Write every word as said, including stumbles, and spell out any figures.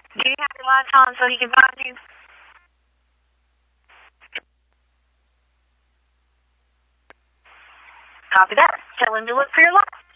Do you have your lights on so he can find you? Copy that. Tell him to look for your lights.